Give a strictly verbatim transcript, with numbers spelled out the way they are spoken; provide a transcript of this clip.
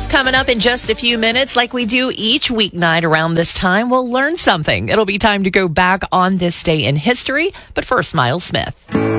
Coming up in just a few minutes, like we do each weeknight around this time, we'll learn something. It'll be time to go back on this day in history. But first, Miles Smith.